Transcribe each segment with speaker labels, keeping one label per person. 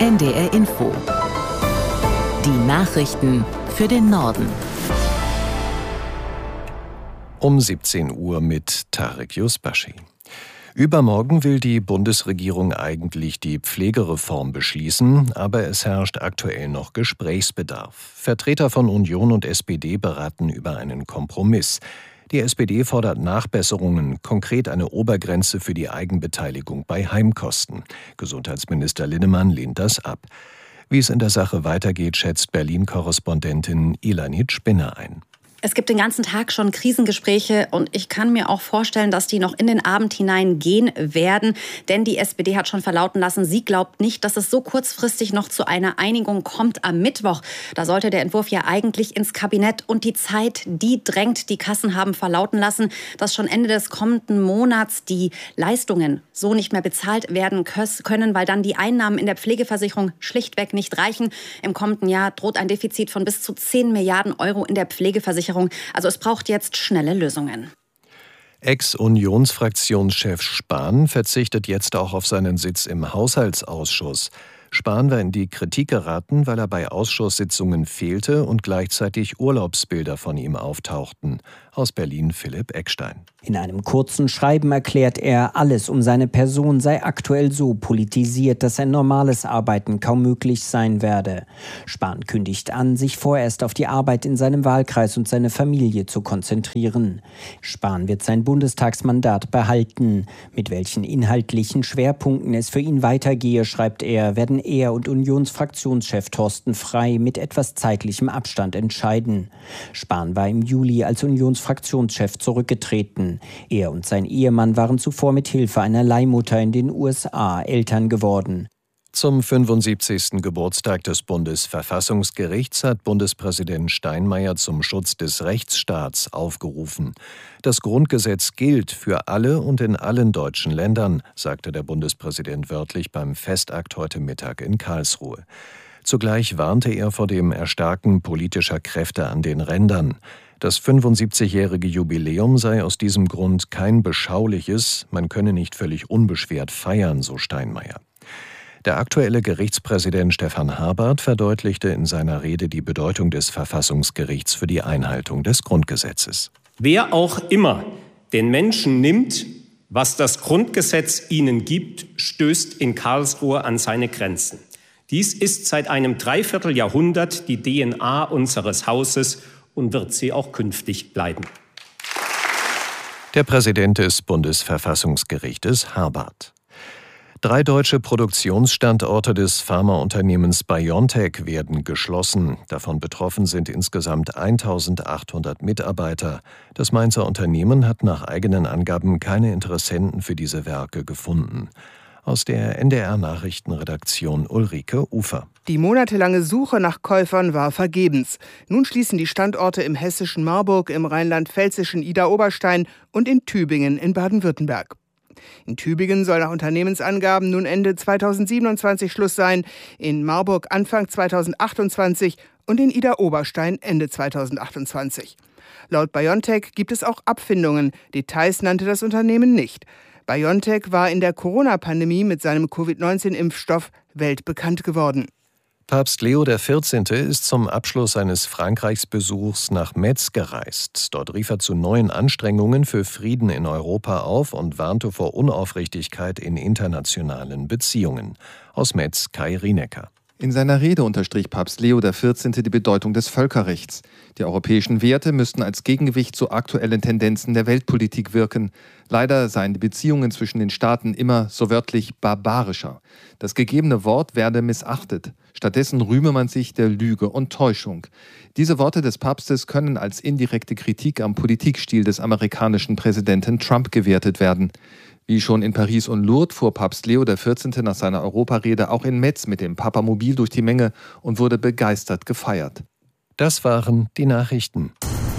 Speaker 1: NDR Info. Die Nachrichten für den Norden.
Speaker 2: Um 17 Uhr mit Tarek Yusbashi. Übermorgen will die Bundesregierung eigentlich die Pflegereform beschließen, aber es herrscht aktuell noch Gesprächsbedarf. Vertreter von Union und SPD beraten über einen Kompromiss. Die SPD fordert Nachbesserungen, konkret eine Obergrenze für die Eigenbeteiligung bei Heimkosten. Gesundheitsminister Linnemann lehnt das ab. Wie es in der Sache weitergeht, schätzt Berlin-Korrespondentin Ilanit Spinner ein.
Speaker 3: Es gibt den ganzen Tag schon Krisengespräche und ich kann mir auch vorstellen, dass die noch in den Abend hinein gehen werden. Denn die SPD hat schon verlauten lassen, sie glaubt nicht, dass es so kurzfristig noch zu einer Einigung kommt am Mittwoch. Da sollte der Entwurf ja eigentlich ins Kabinett und die Zeit, die drängt. Die Kassen haben verlauten lassen, dass schon Ende des kommenden Monats die Leistungen so nicht mehr bezahlt werden können, weil dann die Einnahmen in der Pflegeversicherung schlichtweg nicht reichen. Im kommenden Jahr droht ein Defizit von bis zu 10 Milliarden Euro in der Pflegeversicherung. Also es braucht jetzt schnelle Lösungen.
Speaker 2: Ex-Unionsfraktionschef Spahn verzichtet jetzt auch auf seinen Sitz im Haushaltsausschuss. Spahn war in die Kritik geraten, weil er bei Ausschusssitzungen fehlte und gleichzeitig Urlaubsbilder von ihm auftauchten. Aus Berlin Philipp Eckstein.
Speaker 4: In einem kurzen Schreiben erklärt er, alles um seine Person sei aktuell so politisiert, dass ein normales Arbeiten kaum möglich sein werde. Spahn kündigt an, sich vorerst auf die Arbeit in seinem Wahlkreis und seine Familie zu konzentrieren. Spahn wird sein Bundestagsmandat behalten. Mit welchen inhaltlichen Schwerpunkten es für ihn weitergehe, schreibt er, werden er und Unionsfraktionschef Thorsten Frey mit etwas zeitlichem Abstand entscheiden. Spahn war im Juli als Unionsfraktionschef zurückgetreten. Er und sein Ehemann waren zuvor mit Hilfe einer Leihmutter in den USA Eltern geworden.
Speaker 2: Zum 75. Geburtstag des Bundesverfassungsgerichts hat Bundespräsident Steinmeier zum Schutz des Rechtsstaats aufgerufen. Das Grundgesetz gilt für alle und in allen deutschen Ländern, sagte der Bundespräsident wörtlich beim Festakt heute Mittag in Karlsruhe. Zugleich warnte er vor dem Erstarken politischer Kräfte an den Rändern. Das 75-jährige Jubiläum sei aus diesem Grund kein beschauliches, man könne nicht völlig unbeschwert feiern, so Steinmeier. Der aktuelle Gerichtspräsident Stefan Habart verdeutlichte in seiner Rede die Bedeutung des Verfassungsgerichts für die Einhaltung des Grundgesetzes.
Speaker 5: Wer auch immer den Menschen nimmt, was das Grundgesetz ihnen gibt, stößt in Karlsruhe an seine Grenzen. Dies ist seit einem Dreivierteljahrhundert die DNA unseres Hauses und wird sie auch künftig bleiben.
Speaker 2: Der Präsident des Bundesverfassungsgerichtes Habart. 3 deutsche Produktionsstandorte des Pharmaunternehmens BioNTech werden geschlossen. Davon betroffen sind insgesamt 1.800 Mitarbeiter. Das Mainzer Unternehmen hat nach eigenen Angaben keine Interessenten für diese Werke gefunden. Aus der NDR-Nachrichtenredaktion Ulrike Ufer.
Speaker 6: Die monatelange Suche nach Käufern war vergebens. Nun schließen die Standorte im hessischen Marburg, im rheinland-pfälzischen Idar-Oberstein und in Tübingen in Baden-Württemberg. In Tübingen soll nach Unternehmensangaben nun Ende 2027 Schluss sein, in Marburg Anfang 2028 und in Idar-Oberstein Ende 2028. Laut BioNTech gibt es auch Abfindungen. Details nannte das Unternehmen nicht. BioNTech war in der Corona-Pandemie mit seinem Covid-19-Impfstoff weltbekannt geworden.
Speaker 2: Papst Leo XIV. Ist zum Abschluss seines Frankreichsbesuchs nach Metz gereist. Dort rief er zu neuen Anstrengungen für Frieden in Europa auf und warnte vor Unaufrichtigkeit in internationalen Beziehungen. Aus Metz Kai Rienecker.
Speaker 7: In seiner Rede unterstrich Papst Leo XIV. Die Bedeutung des Völkerrechts. Die europäischen Werte müssten als Gegengewicht zu aktuellen Tendenzen der Weltpolitik wirken. Leider seien die Beziehungen zwischen den Staaten immer, so wörtlich, barbarischer. Das gegebene Wort werde missachtet. Stattdessen rühme man sich der Lüge und Täuschung. Diese Worte des Papstes können als indirekte Kritik am Politikstil des amerikanischen Präsidenten Trump gewertet werden. Wie schon in Paris und Lourdes fuhr Papst Leo XIV. Nach seiner Europarede auch in Metz mit dem Papamobil durch die Menge und wurde begeistert gefeiert.
Speaker 2: Das waren die Nachrichten.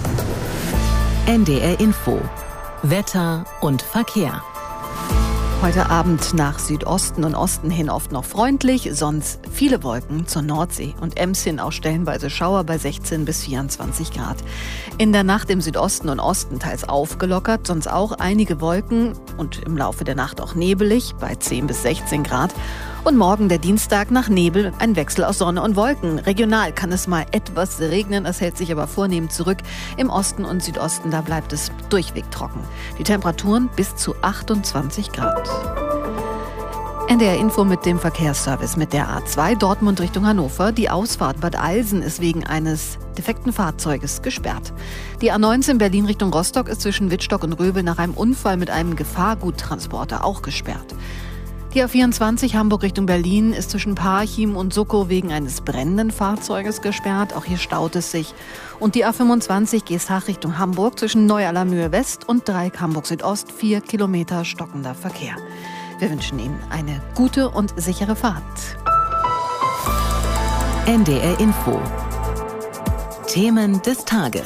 Speaker 1: NDR Info. Wetter und Verkehr.
Speaker 8: Heute Abend nach Südosten und Osten hin oft noch freundlich, sonst viele Wolken zur Nordsee und Ems hin auch stellenweise Schauer bei 16 bis 24 Grad. In der Nacht im Südosten und Osten teils aufgelockert, sonst auch einige Wolken und im Laufe der Nacht auch nebelig bei 10 bis 16 Grad. Und morgen der Dienstag nach Nebel, ein Wechsel aus Sonne und Wolken. Regional kann es mal etwas regnen, es hält sich aber vornehm zurück. Im Osten und Südosten, da bleibt es durchweg trocken. Die Temperaturen bis zu 28 Grad. NDR Info mit dem Verkehrsservice mit der A2 Dortmund Richtung Hannover. Die Ausfahrt Bad Eilsen ist wegen eines defekten Fahrzeuges gesperrt. Die A19 Berlin Richtung Rostock ist zwischen Wittstock und Röbel nach einem Unfall mit einem Gefahrguttransporter auch gesperrt. Die A24 Hamburg Richtung Berlin ist zwischen Parchim und Suckow wegen eines brennenden Fahrzeuges gesperrt. Auch hier staut es sich. Und die A25 Geesthacht Richtung Hamburg zwischen Neu-Alarmühe West und Dreieck Hamburg Südost 4 Kilometer stockender Verkehr. Wir wünschen Ihnen eine gute und sichere Fahrt.
Speaker 1: NDR Info. Themen des Tages.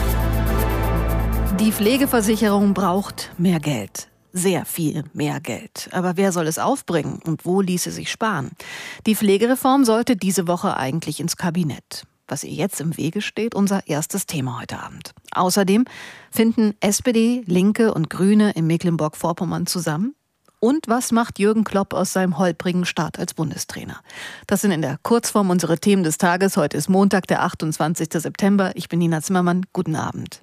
Speaker 8: Die Pflegeversicherung braucht mehr Geld. Sehr viel mehr Geld. Aber wer soll es aufbringen und wo ließe sich sparen? Die Pflegereform sollte diese Woche eigentlich ins Kabinett. Was ihr jetzt im Wege steht, unser erstes Thema heute Abend. Außerdem finden SPD, Linke und Grüne in Mecklenburg-Vorpommern zusammen. Und was macht Jürgen Klopp aus seinem holprigen Start als Bundestrainer? Das sind in der Kurzform unsere Themen des Tages. Heute ist Montag, der 28. September. Ich bin Nina Zimmermann. Guten Abend.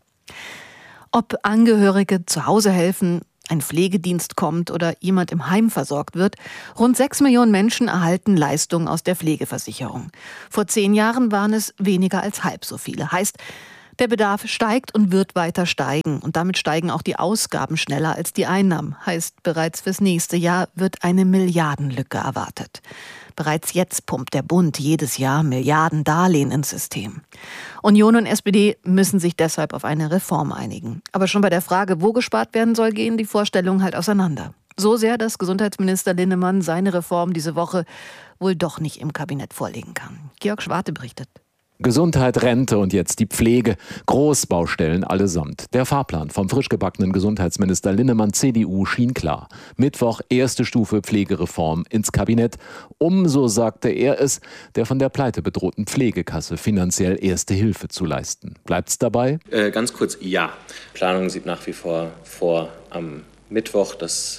Speaker 8: Ob Angehörige zu Hause helfen, ein Pflegedienst kommt oder jemand im Heim versorgt wird, rund 6 Millionen Menschen erhalten Leistungen aus der Pflegeversicherung. Vor 10 Jahren waren es weniger als halb so viele. Heißt, der Bedarf steigt und wird weiter steigen. Und damit steigen auch die Ausgaben schneller als die Einnahmen. Heißt, bereits fürs nächste Jahr wird eine Milliardenlücke erwartet. Bereits jetzt pumpt der Bund jedes Jahr Milliarden Darlehen ins System. Union und SPD müssen sich deshalb auf eine Reform einigen. Aber schon bei der Frage, wo gespart werden soll, gehen die Vorstellungen halt auseinander. So sehr, dass Gesundheitsminister Linnemann seine Reform diese Woche wohl doch nicht im Kabinett vorlegen kann. Georg Schwarte berichtet.
Speaker 9: Gesundheit, Rente und jetzt die Pflege. Großbaustellen allesamt. Der Fahrplan vom frisch gebackenen Gesundheitsminister Linnemann CDU schien klar. Mittwoch erste Stufe Pflegereform ins Kabinett. So sagte er es, der von der Pleite bedrohten Pflegekasse finanziell erste Hilfe zu leisten. Bleibt's dabei?
Speaker 10: Ganz kurz, ja. Planung sieht nach wie vor am Mittwoch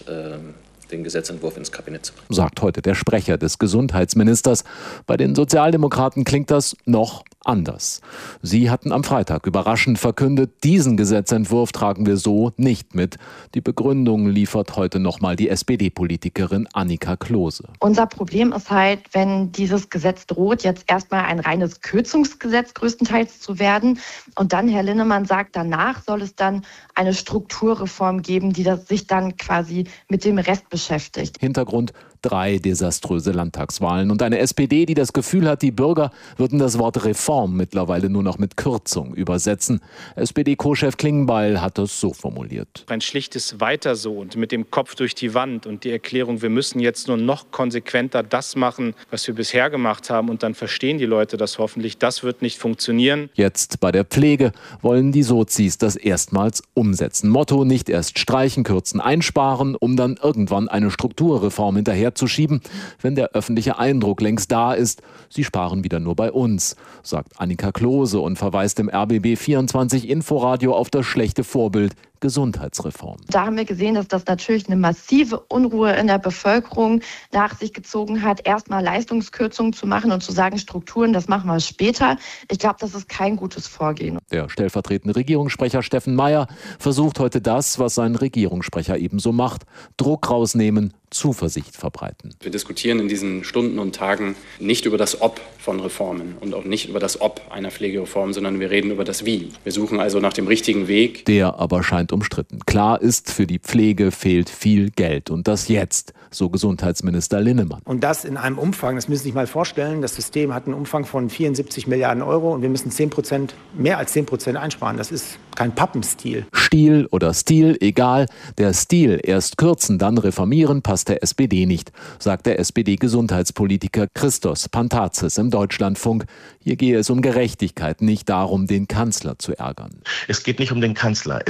Speaker 10: den Gesetzentwurf ins Kabinett zu bringen.
Speaker 9: Sagt heute der Sprecher des Gesundheitsministers. Bei den Sozialdemokraten klingt das noch anders. Sie hatten am Freitag überraschend verkündet, diesen Gesetzentwurf tragen wir so nicht mit. Die Begründung liefert heute nochmal die SPD-Politikerin Annika Klose.
Speaker 11: Unser Problem ist halt, wenn dieses Gesetz droht, jetzt erstmal ein reines Kürzungsgesetz größtenteils zu werden. Und dann, Herr Linnemann sagt, danach soll es dann eine Strukturreform geben, die sich dann quasi mit dem Rest beschäftigt.
Speaker 9: Hintergrund: 3 desaströse Landtagswahlen und eine SPD, die das Gefühl hat, die Bürger würden das Wort Reform mittlerweile nur noch mit Kürzung übersetzen. SPD-Co-Chef Klingbeil hat das so formuliert.
Speaker 12: Ein schlichtes Weiter so und mit dem Kopf durch die Wand und die Erklärung, wir müssen jetzt nur noch konsequenter das machen, was wir bisher gemacht haben, und dann verstehen die Leute das hoffentlich, das wird nicht funktionieren.
Speaker 9: Jetzt bei der Pflege wollen die Sozis das erstmals umsetzen. Motto: nicht erst streichen, kürzen, einsparen, um dann irgendwann eine Strukturreform hinterher zu schieben, wenn der öffentliche Eindruck längst da ist, sie sparen wieder nur bei uns, sagt Annika Klose und verweist im RBB24 Inforadio auf das schlechte Vorbild Gesundheitsreform.
Speaker 11: Da haben wir gesehen, dass das natürlich eine massive Unruhe in der Bevölkerung nach sich gezogen hat, erstmal Leistungskürzungen zu machen und zu sagen, Strukturen, das machen wir später. Ich glaube, das ist kein gutes Vorgehen.
Speaker 9: Der stellvertretende Regierungssprecher Steffen Mayer versucht heute das, was sein Regierungssprecher ebenso macht: Druck rausnehmen, Zuversicht verbreiten.
Speaker 10: Wir diskutieren in diesen Stunden und Tagen nicht über das Ob von Reformen und auch nicht über das Ob einer Pflegereform, sondern wir reden über das Wie. Wir suchen also nach dem richtigen Weg.
Speaker 9: Der aber scheint umstritten. Klar ist, für die Pflege fehlt viel Geld und das jetzt, so Gesundheitsminister Linnemann.
Speaker 13: Und das in einem Umfang, das müssen Sie sich mal vorstellen, das System hat einen Umfang von 74 Milliarden Euro und wir müssen 10%, mehr als 10% einsparen. Das ist kein Pappenstiel.
Speaker 9: Stil oder Stil, egal. Der Stil, erst kürzen, dann reformieren, passt der SPD nicht, sagt der SPD-Gesundheitspolitiker Christos Pantazis im Deutschlandfunk. Hier gehe es um Gerechtigkeit, nicht darum, den Kanzler zu ärgern.
Speaker 14: Es geht nicht um den Kanzler. Es geht darum,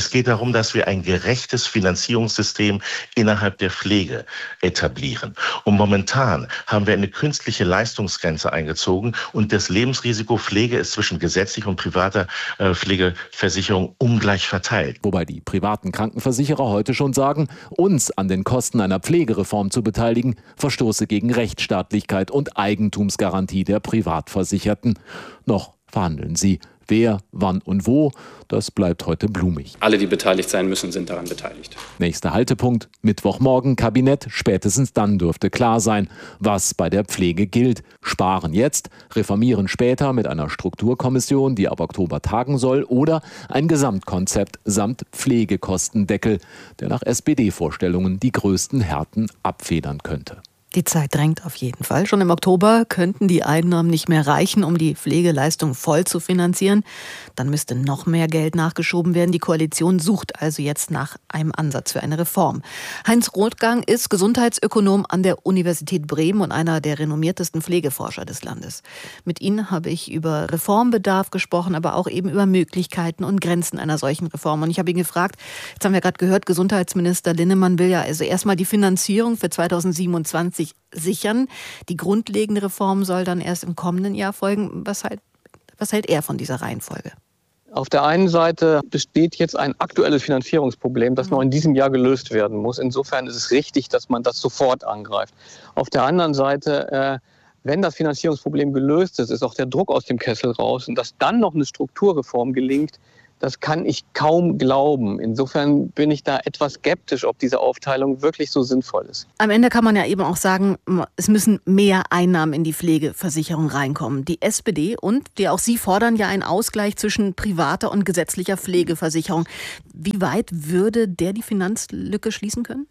Speaker 14: darum, dass wir ein gerechtes Finanzierungssystem innerhalb der Pflege etablieren. Und momentan haben wir eine künstliche Leistungsgrenze eingezogen und das Lebensrisiko Pflege ist zwischen gesetzlicher und privater Pflegeversicherung ungleich verteilt.
Speaker 9: Wobei die privaten Krankenversicherer heute schon sagen, uns an den Kosten einer Pflegereform zu beteiligen, verstoße gegen Rechtsstaatlichkeit und Eigentumsgarantie der Privatversicherten. Noch verhandeln sie. Wer, wann und wo, das bleibt heute blumig.
Speaker 10: Alle, die beteiligt sein müssen, sind daran beteiligt.
Speaker 9: Nächster Haltepunkt, Mittwochmorgen, Kabinett. Spätestens dann dürfte klar sein, was bei der Pflege gilt. Sparen jetzt, reformieren später mit einer Strukturkommission, die ab Oktober tagen soll, oder ein Gesamtkonzept samt Pflegekostendeckel, der nach SPD-Vorstellungen die größten Härten abfedern könnte.
Speaker 8: Die Zeit drängt auf jeden Fall. Schon im Oktober könnten die Einnahmen nicht mehr reichen, um die Pflegeleistung voll zu finanzieren. Dann müsste noch mehr Geld nachgeschoben werden. Die Koalition sucht also jetzt nach einem Ansatz für eine Reform. Heinz Rothgang ist Gesundheitsökonom an der Universität Bremen und einer der renommiertesten Pflegeforscher des Landes. Mit ihm habe ich über Reformbedarf gesprochen, aber auch eben über Möglichkeiten und Grenzen einer solchen Reform. Und ich habe ihn gefragt, jetzt haben wir gerade gehört, Gesundheitsminister Linnemann will ja also erstmal die Finanzierung für 2027 sichern. Die grundlegende Reform soll dann erst im kommenden Jahr folgen. Was hält er von dieser Reihenfolge?
Speaker 15: Auf der einen Seite besteht jetzt ein aktuelles Finanzierungsproblem, das noch in diesem Jahr gelöst werden muss. Insofern ist es richtig, dass man das sofort angreift. Auf der anderen Seite, wenn das Finanzierungsproblem gelöst ist, ist auch der Druck aus dem Kessel raus. Und dass dann noch eine Strukturreform gelingt, das kann ich kaum glauben. Insofern bin ich da etwas skeptisch, ob diese Aufteilung wirklich so sinnvoll ist.
Speaker 8: Am Ende kann man ja eben auch sagen, es müssen mehr Einnahmen in die Pflegeversicherung reinkommen. Die SPD und auch Sie fordern ja einen Ausgleich zwischen privater und gesetzlicher Pflegeversicherung. Wie weit würde der die Finanzlücke schließen können?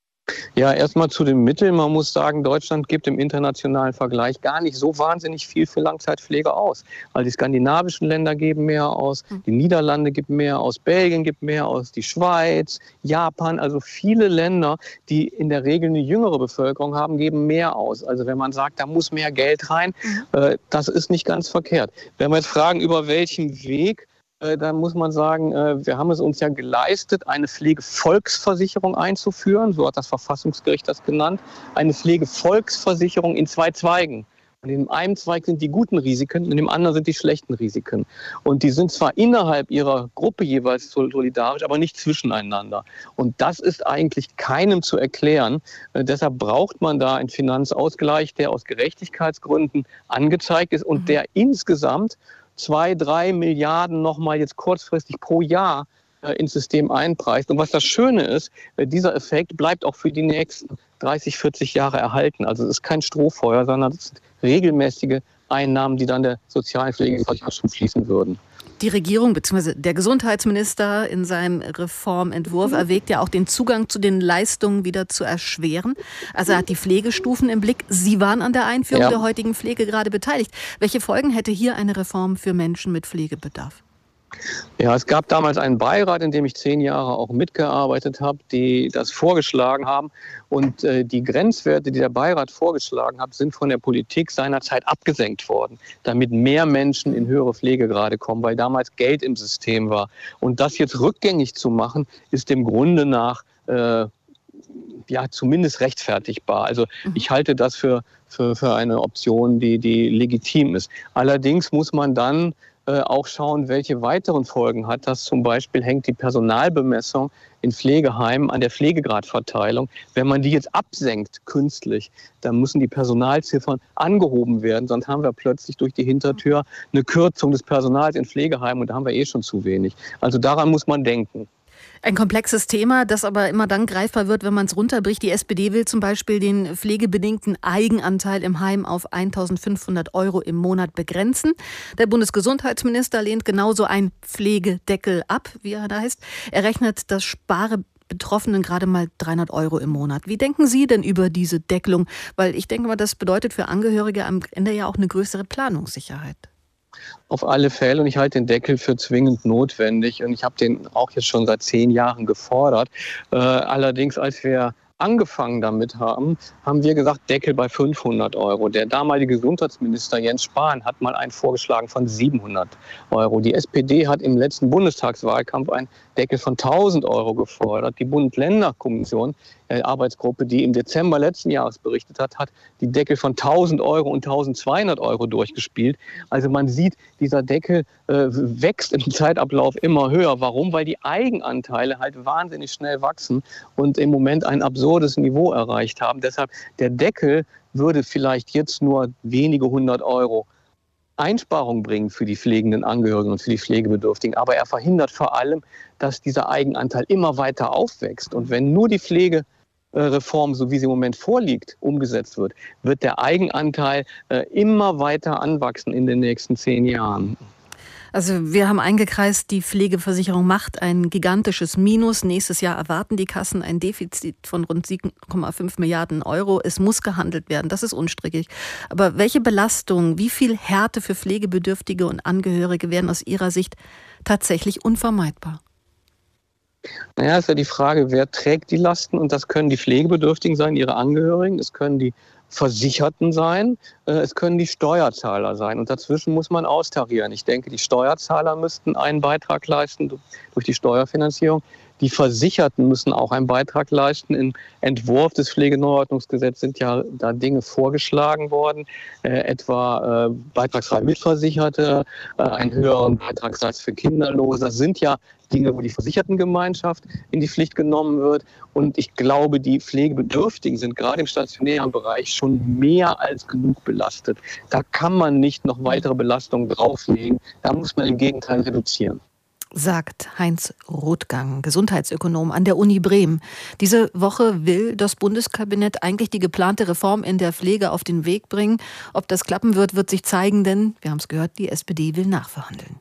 Speaker 15: Ja, erstmal zu den Mitteln. Man muss sagen, Deutschland gibt im internationalen Vergleich gar nicht so wahnsinnig viel für Langzeitpflege aus. Also die skandinavischen Länder geben mehr aus, die Niederlande geben mehr aus, Belgien gibt mehr aus, die Schweiz, Japan, also viele Länder, die in der Regel eine jüngere Bevölkerung haben, geben mehr aus. Also wenn man sagt, da muss mehr Geld rein, das ist nicht ganz verkehrt. Wenn wir jetzt fragen, über welchen Weg, dann muss man sagen, wir haben es uns ja geleistet, eine Pflegevolksversicherung einzuführen, so hat das Verfassungsgericht das genannt, eine Pflegevolksversicherung in 2 Zweigen. Und in einem Zweig sind die guten Risiken und in dem anderen sind die schlechten Risiken. Und die sind zwar innerhalb ihrer Gruppe jeweils solidarisch, aber nicht zwischeneinander. Und das ist eigentlich keinem zu erklären. Deshalb braucht man da einen Finanzausgleich, der aus Gerechtigkeitsgründen angezeigt ist und der insgesamt 2-3 Milliarden nochmal jetzt kurzfristig pro Jahr ins System einpreist. Und was das Schöne ist, dieser Effekt bleibt auch für die nächsten 30, 40 Jahre erhalten. Also es ist kein Strohfeuer, sondern es sind regelmäßige Einnahmen, die dann der sozialen Pflegeversicherung fließen würden.
Speaker 8: Die Regierung bzw. der Gesundheitsminister in seinem Reformentwurf erwägt ja auch, den Zugang zu den Leistungen wieder zu erschweren. Also er hat die Pflegestufen im Blick. Sie waren an der Einführung der heutigen Pflege gerade beteiligt. Welche Folgen hätte hier eine Reform für Menschen mit Pflegebedarf?
Speaker 15: Ja, es gab damals einen Beirat, in dem ich 10 Jahre auch mitgearbeitet habe, die das vorgeschlagen haben. Und die Grenzwerte, die der Beirat vorgeschlagen hat, sind von der Politik seinerzeit abgesenkt worden, damit mehr Menschen in höhere Pflegegrade kommen, weil damals Geld im System war. Und das jetzt rückgängig zu machen, ist dem Grunde nach zumindest rechtfertigbar. Also ich halte das für eine Option, die legitim ist. Allerdings muss man dann auch schauen, welche weiteren Folgen hat das. Zum Beispiel hängt die Personalbemessung in Pflegeheimen an der Pflegegradverteilung. Wenn man die jetzt absenkt künstlich, dann müssen die Personalziffern angehoben werden. Sonst haben wir plötzlich durch die Hintertür eine Kürzung des Personals in Pflegeheimen und da haben wir schon zu wenig. Also daran muss man denken.
Speaker 8: Ein komplexes Thema, das aber immer dann greifbar wird, wenn man es runterbricht. Die SPD will zum Beispiel den pflegebedingten Eigenanteil im Heim auf 1.500 € im Monat begrenzen. Der Bundesgesundheitsminister lehnt genauso einen Pflegedeckel ab, wie er da heißt. Er rechnet, das spare Betroffenen gerade mal 300 € im Monat. Wie denken Sie denn über diese Deckelung? Weil ich denke mal, das bedeutet für Angehörige am Ende ja auch eine größere Planungssicherheit.
Speaker 15: Auf alle Fälle, und ich halte den Deckel für zwingend notwendig und ich habe den auch jetzt schon seit 10 Jahren gefordert. Allerdings, als wir angefangen damit haben wir gesagt, Deckel bei 500 Euro. Der damalige Gesundheitsminister Jens Spahn hat mal einen vorgeschlagen von 700 Euro. Die SPD hat im letzten Bundestagswahlkampf einen Deckel von 1000 Euro gefordert. Die Bund-Länder-Kommission, Arbeitsgruppe, die im Dezember letzten Jahres berichtet hat, hat die Deckel von 1000 Euro und 1200 Euro durchgespielt. Also man sieht, dieser Deckel wächst im Zeitablauf immer höher. Warum? Weil die Eigenanteile halt wahnsinnig schnell wachsen und im Moment ein absurdes Niveau erreicht haben. Deshalb, der Deckel würde vielleicht jetzt nur wenige 100 Euro Einsparung bringen für die pflegenden Angehörigen und für die Pflegebedürftigen. Aber er verhindert vor allem, dass dieser Eigenanteil immer weiter aufwächst. Und wenn nur die Pflegereform, so wie sie im Moment vorliegt, umgesetzt wird, wird der Eigenanteil immer weiter anwachsen in den nächsten 10 Jahren.
Speaker 8: Also wir haben eingekreist, die Pflegeversicherung macht ein gigantisches Minus. Nächstes Jahr erwarten die Kassen ein Defizit von rund 7,5 Milliarden Euro. Es muss gehandelt werden, das ist unstrittig. Aber welche Belastung, wie viel Härte für Pflegebedürftige und Angehörige wären aus Ihrer Sicht tatsächlich unvermeidbar?
Speaker 15: Naja, ist ja die Frage, wer trägt die Lasten? Und das können die Pflegebedürftigen sein, ihre Angehörigen, es können die Versicherten sein, es können die Steuerzahler sein. Und dazwischen muss man austarieren. Ich denke, die Steuerzahler müssten einen Beitrag leisten durch die Steuerfinanzierung. Die Versicherten müssen auch einen Beitrag leisten. Im Entwurf des Pflegeneuordnungsgesetzes sind ja da Dinge vorgeschlagen worden, etwa beitragsfrei Mitversicherte, einen höheren Beitragssatz für Kinderlose. Das sind ja Dinge, wo die Versichertengemeinschaft in die Pflicht genommen wird. Und ich glaube, die Pflegebedürftigen sind gerade im stationären Bereich schon mehr als genug belastet. Da kann man nicht noch weitere Belastungen drauflegen. Da muss man im Gegenteil reduzieren.
Speaker 8: Sagt Heinz Rothgang, Gesundheitsökonom an der Uni Bremen. Diese Woche will das Bundeskabinett eigentlich die geplante Reform in der Pflege auf den Weg bringen. Ob das klappen wird, wird sich zeigen, denn, wir haben es gehört, die SPD will nachverhandeln.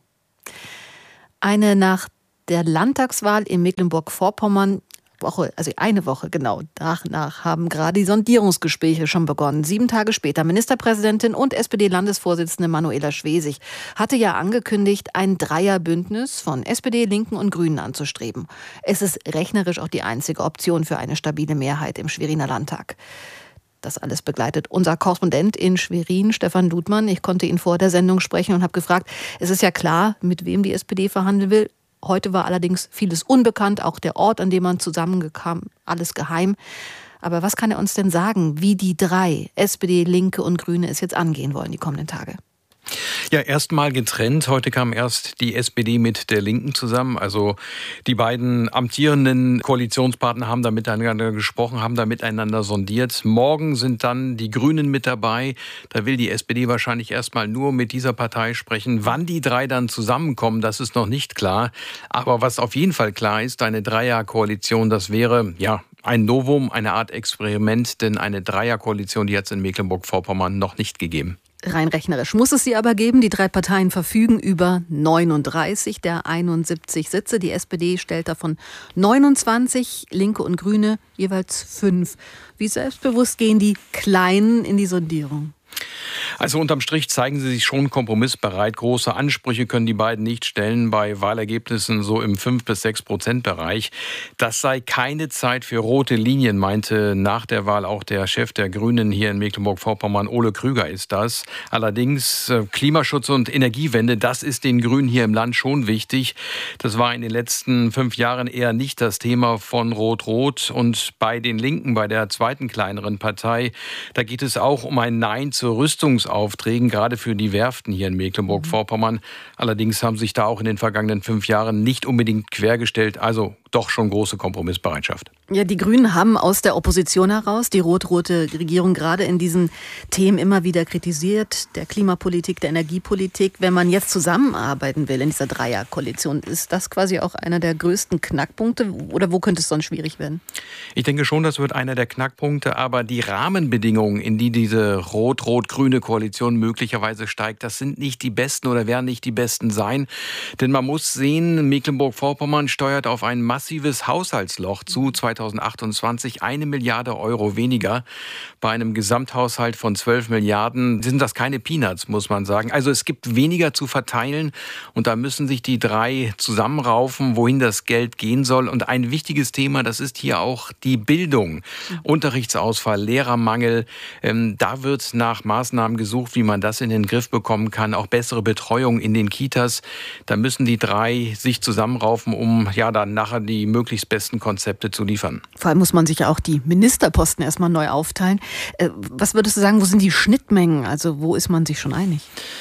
Speaker 8: Nach der Landtagswahl in Mecklenburg-Vorpommern, eine Woche genau danach, haben gerade die Sondierungsgespräche schon begonnen. 7 Tage später, Ministerpräsidentin und SPD-Landesvorsitzende Manuela Schwesig hatte ja angekündigt, ein Dreierbündnis von SPD, Linken und Grünen anzustreben. Es ist rechnerisch auch die einzige Option für eine stabile Mehrheit im Schweriner Landtag. Das alles begleitet unser Korrespondent in Schwerin, Stefan Ludmann. Ich konnte ihn vor der Sendung sprechen und habe gefragt, es ist ja klar, mit wem die SPD verhandeln will. Heute war allerdings vieles unbekannt, auch der Ort, an dem man zusammenkam, alles geheim. Aber was kann er uns denn sagen, wie die 3, SPD, Linke und Grüne, es jetzt angehen wollen die kommenden Tage?
Speaker 16: Ja, erstmal getrennt. Heute kam erst die SPD mit der Linken zusammen. Also die beiden amtierenden Koalitionspartner haben da miteinander gesprochen, haben da miteinander sondiert. Morgen sind dann die Grünen mit dabei. Da will die SPD wahrscheinlich erstmal nur mit dieser Partei sprechen. Wann die 3 dann zusammenkommen, das ist noch nicht klar. Aber was auf jeden Fall klar ist, eine Dreierkoalition, das wäre ein Novum, eine Art Experiment, denn eine Dreierkoalition, die hat es in Mecklenburg-Vorpommern noch nicht gegeben.
Speaker 8: Rein rechnerisch muss es sie aber geben. Die 3 Parteien verfügen über 39 der 71 Sitze. Die SPD stellt davon 29, Linke und Grüne jeweils 5. Wie selbstbewusst gehen die Kleinen in die Sondierung?
Speaker 16: Also unterm Strich zeigen sie sich schon kompromissbereit. Große Ansprüche können die beiden nicht stellen, bei Wahlergebnissen so im 5-6% Das sei keine Zeit für rote Linien, meinte nach der Wahl auch der Chef der Grünen hier in Mecklenburg-Vorpommern, Ole Krüger ist das. Allerdings Klimaschutz und Energiewende, das ist den Grünen hier im Land schon wichtig. Das war in den letzten 5 Jahren eher nicht das Thema von Rot-Rot. Und bei den Linken, bei der zweiten kleineren Partei, da geht es auch um ein Nein zu Rüstungsaufträgen, gerade für die Werften hier in Mecklenburg-Vorpommern. Allerdings haben sich da auch in den vergangenen 5 Jahren nicht unbedingt quergestellt, also doch schon große Kompromissbereitschaft.
Speaker 8: Ja, die Grünen haben aus der Opposition heraus die rot-rote Regierung gerade in diesen Themen immer wieder kritisiert, der Klimapolitik, der Energiepolitik. Wenn man jetzt zusammenarbeiten will in dieser Dreierkoalition, ist das quasi auch einer der größten Knackpunkte oder wo könnte es sonst schwierig werden?
Speaker 16: Ich denke schon, das wird einer der Knackpunkte, aber die Rahmenbedingungen, in die diese rot-rot-grüne Koalition Koalition möglicherweise steigt. Das sind nicht die Besten oder werden nicht die Besten sein. Denn man muss sehen, Mecklenburg-Vorpommern steuert auf ein massives Haushaltsloch zu 2028. 1 Milliarde Euro weniger. Bei einem Gesamthaushalt von 12 Milliarden sind das keine Peanuts, muss man sagen. Also es gibt weniger zu verteilen und da müssen sich die drei zusammenraufen, wohin das Geld gehen soll. Und ein wichtiges Thema, das ist hier auch die Bildung. Unterrichtsausfall, Lehrermangel. Da wird nach Maßnahmen gesucht, wie man das in den Griff bekommen kann. Auch bessere Betreuung in den Kitas. Da müssen die drei sich zusammenraufen, um ja dann nachher die möglichst besten Konzepte zu liefern.
Speaker 8: Vor allem muss man sich ja auch die Ministerposten erstmal neu aufteilen. Was würdest du sagen, wo sind die Schnittmengen? Also wo ist man sich schon einig?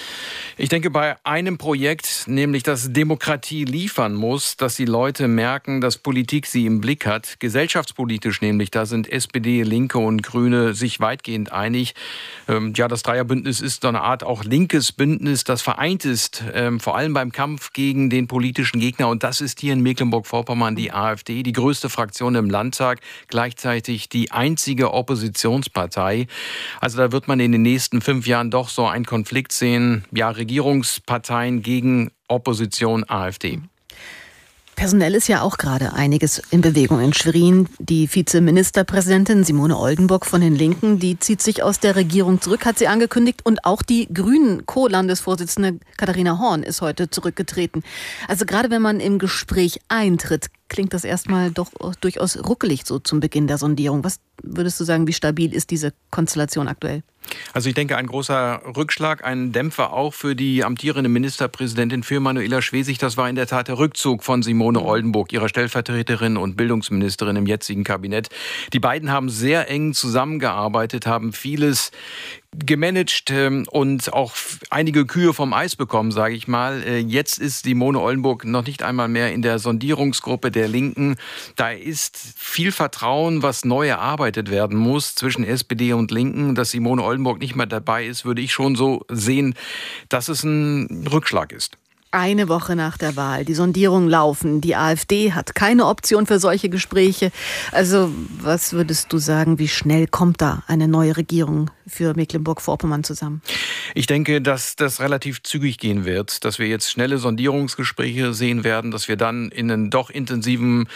Speaker 16: Ich denke, bei einem Projekt, nämlich dass Demokratie liefern muss, dass die Leute merken, dass Politik sie im Blick hat, gesellschaftspolitisch nämlich, da sind SPD, Linke und Grüne sich weitgehend einig. Ja, das Dreierbündnis ist so eine Art auch linkes Bündnis, das vereint ist, vor allem beim Kampf gegen den politischen Gegner. Und das ist hier in Mecklenburg-Vorpommern die AfD, die größte Fraktion im Landtag, gleichzeitig die einzige Oppositionspartei. Also da wird man in den nächsten 5 Jahren doch so einen Konflikt sehen, ja, Regierungsparteien gegen Opposition AfD.
Speaker 8: Personell ist ja auch gerade einiges in Bewegung in Schwerin. Die Vizeministerpräsidentin Simone Oldenburg von den Linken, die zieht sich aus der Regierung zurück, hat sie angekündigt. Und auch die Grünen Co-Landesvorsitzende Katharina Horn ist heute zurückgetreten. Also gerade wenn man im Gespräch eintritt, klingt das erstmal doch durchaus ruckelig so zum Beginn der Sondierung. Was würdest du sagen, wie stabil ist diese Konstellation aktuell?
Speaker 16: Also ich denke, ein großer Rückschlag, ein Dämpfer auch für die amtierende Ministerpräsidentin, für Manuela Schwesig. Das war in der Tat der Rückzug von Simone Oldenburg, ihrer Stellvertreterin und Bildungsministerin im jetzigen Kabinett. Die beiden haben sehr eng zusammengearbeitet, haben vieles gemanagt und auch einige Kühe vom Eis bekommen, sage ich mal. Jetzt ist Simone Oldenburg noch nicht einmal mehr in der Sondierungsgruppe der Linken. Da ist viel Vertrauen, was neu erarbeitet werden muss zwischen SPD und Linken. Dass Simone Oldenburg nicht mehr dabei ist, würde ich schon so sehen, dass es ein Rückschlag ist.
Speaker 8: Eine Woche nach der Wahl, die Sondierungen laufen. Die AfD hat keine Option für solche Gespräche. Also was würdest du sagen, wie schnell kommt da eine neue Regierung für Mecklenburg-Vorpommern zusammen?
Speaker 16: Ich denke, dass das relativ zügig gehen wird, dass wir jetzt schnelle Sondierungsgespräche sehen werden, dass wir dann in einen doch intensiven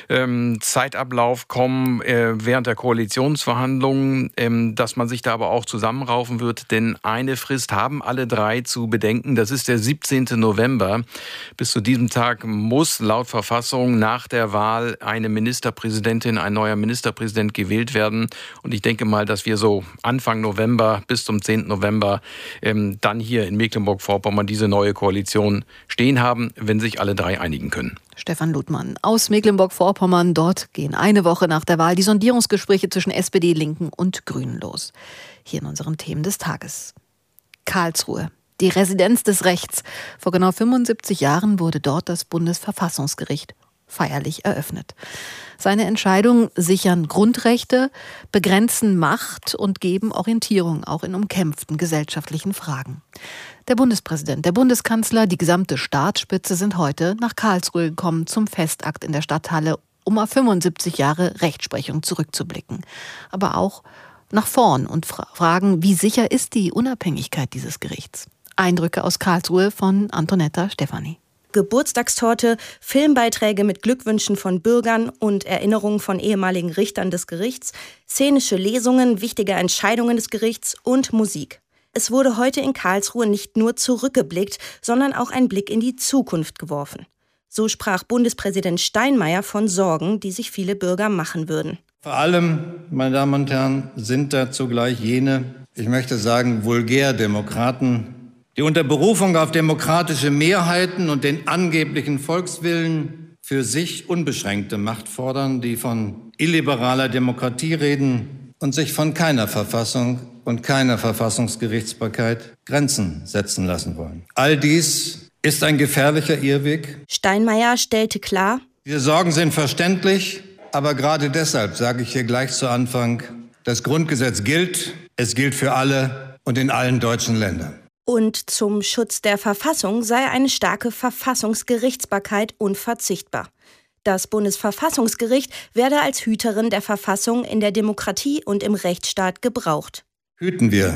Speaker 16: Zeitablauf kommen während der Koalitionsverhandlungen, dass man sich da aber auch zusammenraufen wird. Denn eine Frist haben alle drei zu bedenken, das ist der 17. November. Bis zu diesem Tag muss laut Verfassung nach der Wahl eine Ministerpräsidentin, ein neuer Ministerpräsident gewählt werden. Und ich denke mal, dass wir so Anfang November bis zum 10. November dann hier in Mecklenburg-Vorpommern diese neue Koalition stehen haben, wenn sich alle drei einigen können.
Speaker 8: Stefan Ludmann aus Mecklenburg-Vorpommern. Dort gehen eine Woche nach der Wahl die Sondierungsgespräche zwischen SPD, Linken und Grünen los. Hier in unseren Themen des Tages. Karlsruhe. Die Residenz des Rechts. Vor genau 75 Jahren wurde dort das Bundesverfassungsgericht feierlich eröffnet. Seine Entscheidungen sichern Grundrechte, begrenzen Macht und geben Orientierung auch in umkämpften gesellschaftlichen Fragen. Der Bundespräsident, der Bundeskanzler, die gesamte Staatsspitze sind heute nach Karlsruhe gekommen zum Festakt in der Stadthalle, um auf 75 Jahre Rechtsprechung zurückzublicken. Aber auch nach vorn und fragen, wie sicher ist die Unabhängigkeit dieses Gerichts? Eindrücke aus Karlsruhe von Antonetta Stefani.
Speaker 17: Geburtstagstorte, Filmbeiträge mit Glückwünschen von Bürgern und Erinnerungen von ehemaligen Richtern des Gerichts, szenische Lesungen wichtiger Entscheidungen des Gerichts und Musik. Es wurde heute in Karlsruhe nicht nur zurückgeblickt, sondern auch ein Blick in die Zukunft geworfen. So sprach Bundespräsident Steinmeier von Sorgen, die sich viele Bürger machen würden.
Speaker 18: Vor allem, meine Damen und Herren, sind da zugleich jene, ich möchte sagen, Vulgärdemokraten, die unter Berufung auf demokratische Mehrheiten und den angeblichen Volkswillen für sich unbeschränkte Macht fordern, die von illiberaler Demokratie reden und sich von keiner Verfassung und keiner Verfassungsgerichtsbarkeit Grenzen setzen lassen wollen. All dies ist ein gefährlicher Irrweg.
Speaker 17: Steinmeier stellte klar:
Speaker 18: Diese Sorgen sind verständlich, aber gerade deshalb sage ich hier gleich zu Anfang, das Grundgesetz gilt, es gilt für alle und in allen deutschen Ländern.
Speaker 17: Und zum Schutz der Verfassung sei eine starke Verfassungsgerichtsbarkeit unverzichtbar. Das Bundesverfassungsgericht werde als Hüterin der Verfassung in der Demokratie und im Rechtsstaat gebraucht.
Speaker 18: Hüten wir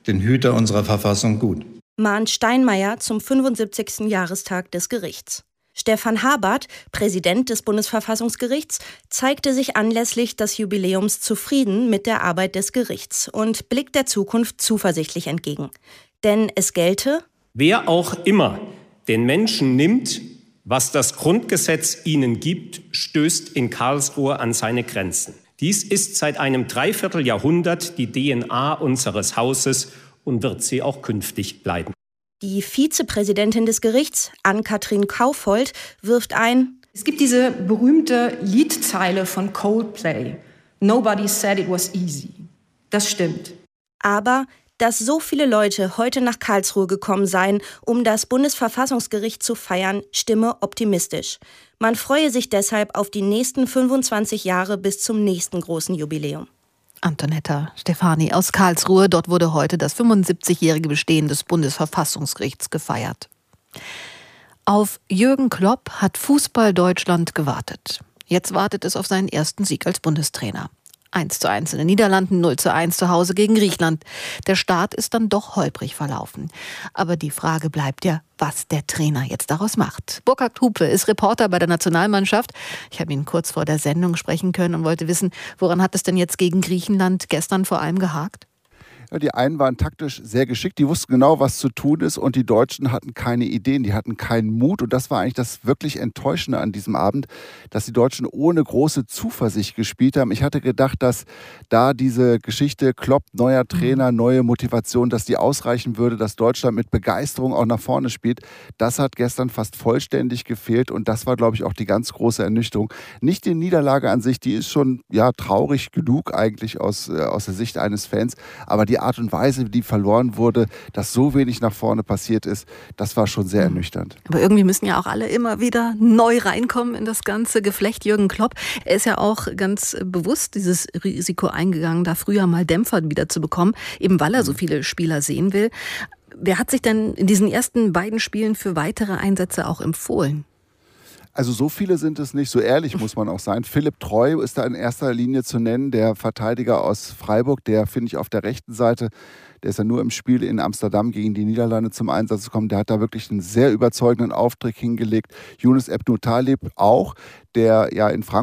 Speaker 18: den Hüter unserer Verfassung gut.
Speaker 17: Mahnt Steinmeier zum 75. Jahrestag des Gerichts. Stefan Habert, Präsident des Bundesverfassungsgerichts, zeigte sich anlässlich des Jubiläums zufrieden mit der Arbeit des Gerichts und blickt der Zukunft zuversichtlich entgegen. Denn es gelte:
Speaker 5: Wer auch immer den Menschen nimmt, was das Grundgesetz ihnen gibt, stößt in Karlsruhe an seine Grenzen. Dies ist seit einem Dreivierteljahrhundert die DNA unseres Hauses und wird sie auch künftig bleiben.
Speaker 17: Die Vizepräsidentin des Gerichts, Ann-Kathrin Kaufold, wirft ein:
Speaker 19: Es gibt diese berühmte Liedzeile von Coldplay. Nobody said it was easy. Das stimmt.
Speaker 17: Aber dass so viele Leute heute nach Karlsruhe gekommen seien, um das Bundesverfassungsgericht zu feiern, stimme optimistisch. Man freue sich deshalb auf die nächsten 25 Jahre bis zum nächsten großen Jubiläum.
Speaker 8: Antonetta Stefani aus Karlsruhe. Dort wurde heute das 75-jährige Bestehen des Bundesverfassungsgerichts gefeiert. Auf Jürgen Klopp hat Fußball Deutschland gewartet. Jetzt wartet es auf seinen ersten Sieg als Bundestrainer. 1:1 in den Niederlanden, 0:1 zu Hause gegen Griechenland. Der Start ist dann doch holprig verlaufen. Aber die Frage bleibt ja, was der Trainer jetzt daraus macht. Burkhard Hupe ist Reporter bei der Nationalmannschaft. Ich habe ihn kurz vor der Sendung sprechen können und wollte wissen, woran hat es denn jetzt gegen Griechenland gestern vor allem gehakt?
Speaker 20: Ja, die einen waren taktisch sehr geschickt, die wussten genau, was zu tun ist, und die Deutschen hatten keine Ideen, die hatten keinen Mut, und das war eigentlich das wirklich Enttäuschende an diesem Abend, dass die Deutschen ohne große Zuversicht gespielt haben. Ich hatte gedacht, dass da diese Geschichte Klopp, neuer Trainer, neue Motivation, dass die ausreichen würde, dass Deutschland mit Begeisterung auch nach vorne spielt. Das hat gestern fast vollständig gefehlt, und das war, glaube ich, auch die ganz große Ernüchterung. Nicht die Niederlage an sich, die ist schon traurig genug eigentlich aus der Sicht eines Fans, aber die Art und Weise, wie die verloren wurde, dass so wenig nach vorne passiert ist, das war schon sehr ernüchternd.
Speaker 8: Aber irgendwie müssen ja auch alle immer wieder neu reinkommen in das ganze Geflecht. Jürgen Klopp, er ist ja auch ganz bewusst dieses Risiko eingegangen, da früher mal Dämpfer wieder zu bekommen, eben weil er so viele Spieler sehen will. Wer hat sich denn in diesen ersten beiden Spielen für weitere Einsätze auch empfohlen?
Speaker 20: Also so viele sind es nicht, so ehrlich muss man auch sein. Philipp Treu ist da in erster Linie zu nennen, der Verteidiger aus Freiburg, der, finde ich, auf der rechten Seite, der ist ja nur im Spiel in Amsterdam gegen die Niederlande zum Einsatz gekommen, der hat da wirklich einen sehr überzeugenden Auftritt hingelegt. Yunus Ebnou Taleb auch, der ja in Frankfurt